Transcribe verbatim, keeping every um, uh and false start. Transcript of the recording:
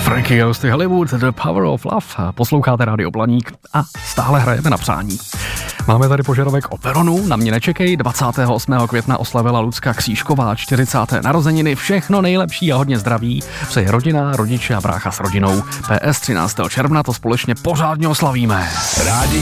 Frankie Goes to Hollywood, The Power of Love. Posloucháte Rádio Blaník a stále hrajeme na přání. Máme tady požadavek o peronu, na mě nečekej. dvacátého osmého května oslavila Lucka Křížková čtyřicáté narozeniny. Všechno nejlepší a hodně zdraví. Přeje rodina, rodiče a brácha s rodinou. P S třináctého června to společně pořádně oslavíme. Rádi